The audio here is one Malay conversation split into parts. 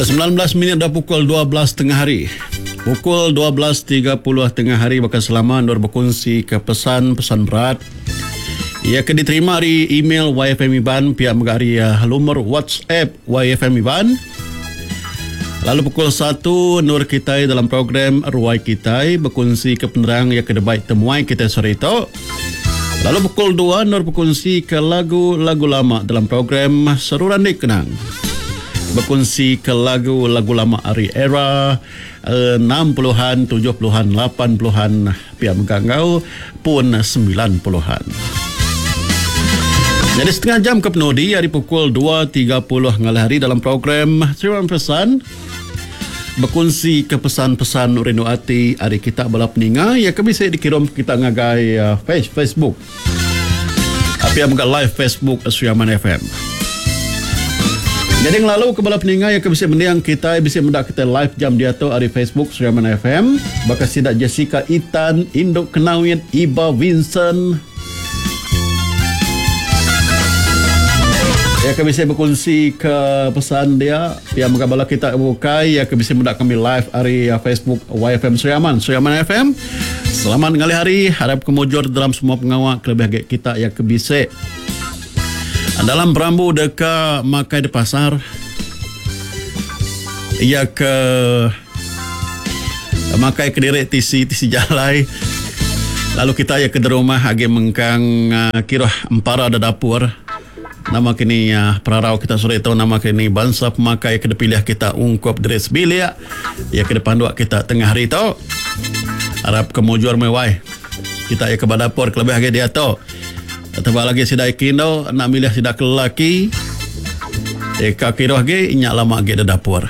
19 minit dah pukul 12 tengah hari. Pukul 12.30 tengah hari bakal selama Nur berkongsi ke pesan-pesan berat. Ia akan diterima dari email YFM Iban pihak megari lumur WhatsApp YFM Iban. Lalu pukul 1 Nur Kitai dalam program Ruai Kitai berkongsi ke penerang yang kedebaik temuai kita sore itu. Lalu pukul 2 Nur berkongsi ke lagu-lagu lama dalam program Seruran Dikenang. Berkongsi ke lagu-lagu lama hari era 60-an, 70-an, 80-an, pihak megangau pun 90-an. Jadi setengah jam ke penudi hari pukul 2.30 ngalah hari dalam program Seruan Pesan. Berkongsi ke pesan-pesan Renu Ati hari kita balap ninga ya bisa dikirim kita ngagai Facebook. Pihak megah live Facebook Suriaman FM. Jadi yang lalu ke balap ninga yang bisa mendiang kita bisa mendak kita live jam dia tu di Facebook Suriaman FM. Bakal sidak Jessica Itan, Induk Kenawin, Iba Vincent. Ya ke bisa berkongsi ke pesan dia yang mengabalah kita bukai ya ke bisa mendak kami live di Facebook YFM Suriaman FM. Selamat ngali hari, harap kemujur dalam semua pengawak kelebih kita ya ke bisa. Dalam berambu dekat makai di pasar ia ke makai ke direk tisi jalai. Lalu kita ya ke rumah agi mengkang kira empara ada dapur. Nama kini perarau kita sore itu nama kini bangsa pemakai ke depilih kita ungkap dres bilia ya ke depan dua kita tengah hari itu. Harap kemujur mewai kita ya ke dapur kelebih agi dia tu. Atau lagi sidak kindo nak milih sidak lelaki ka kira ge inyak lama ge dapur.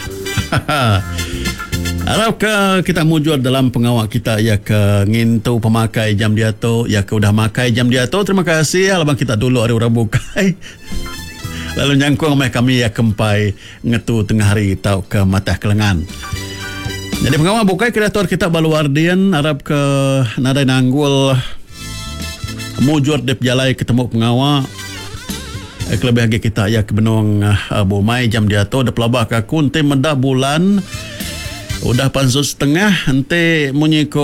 Harap ke kita mujur dalam pengawak kita ya ke ngintu pemakai jam dia tu ya ke udah makai jam dia tu. Terima kasih alabang kita dulu hari orang bukai. Lalu nyangkung mai kami ya kempai ngetu tengah hari tau ke mata kelengan. Jadi pengawak bukai kreator kita Baluardian harap ke nadai nanggul mujur dep jalai ketemu pengawak kelebih lagi kita ya ke benung bomai jam dia tu dah pelabah ke kunti medah bulan udah pansut setengah ente munyiko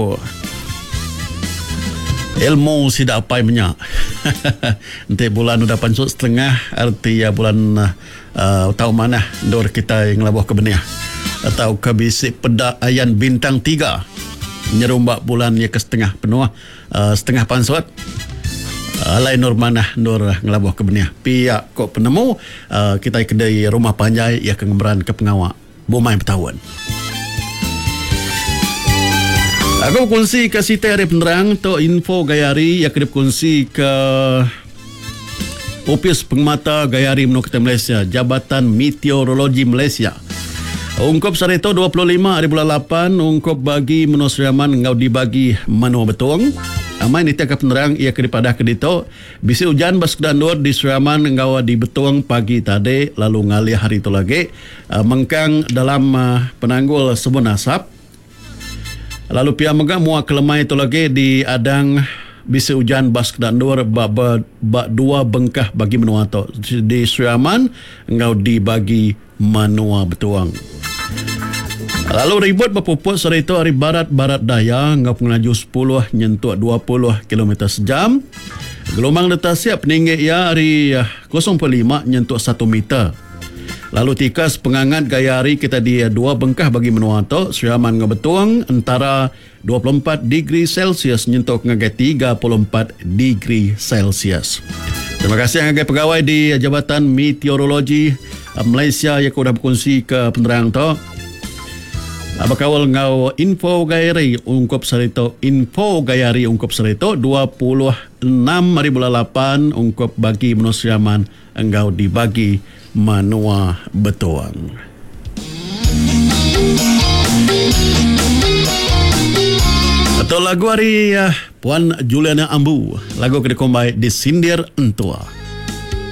ilmu sidak apai menyak ente bulan udah pansut setengah arti ya bulan tahu mana dor kita yang labuh ke benih atau ke bisik pedak ayan bintang 3 nyerumbak bulan ya ke setengah penuh setengah pansut lain nur manah nur ngelabuh ke benih pihak kok penemu kita kedai rumah panjai ya kengemberan ke pengawak bomai bertahun. Aku kongsi ke sita hari penerang tu info gayari ya kedip kongsi ke Opis Pengamata Gayari Menukta Malaysia Jabatan Meteorologi Malaysia. Ungkap sari itu 25 hari bulan 8 ungkap bagi menusriaman ngau dibagi manu betung. Amai ni tiap penerang ia kedipadah kedito bisi hujan baskedanur di Sriaman ngau di betung pagi tadi lalu ngalih hari itu lagi mengkang dalam penanggul sebun asap. Lalu pihak megah muak kelemah itu lagi di adang bisi hujan baskedanur bak dua bengkah bagi menua tu di Sriaman ngau dibagi manua betuang. Lalu ribut berpuput sore itu hari barat daya ngau pengelaju 10 nyentuh 20 km sejam. Gelombang letas siap peninggi ya hari 0.5 nyentuh 1 meter. Lalu tikas pengangat gaya hari kita di 2 bengkah bagi menua tu Sriaman ngau betuang antara 24 degree Celsius nyentuh ngagai 34 degree Celsius. Terima kasih ngagai pegawai di Jabatan Meteorologi Malaysia yang sudah berkongsi ke penerang tu. Abakawal ngau info gayari ungkap sarito info gayari ungkap sarito 26 hari bulan 8 ungkap bagi manusiaman engkau dibagi manua betuang. Atau lagu hari Puan Juliana Ambu lagu kedekombai disindir entua.